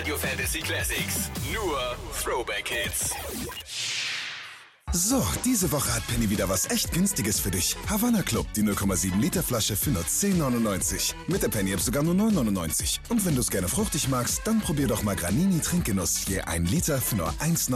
Radio Fantasy Classics. Nur Throwback Hits. So, diese Woche hat Penny wieder was echt Günstiges für dich. Havana Club, die 0,7 Liter Flasche für nur 10,99. Mit der Penny-App sogar nur 9,99. Und wenn du es gerne fruchtig magst, dann probier doch mal Granini Trinkgenuss. Je 1 Liter für nur 1,99.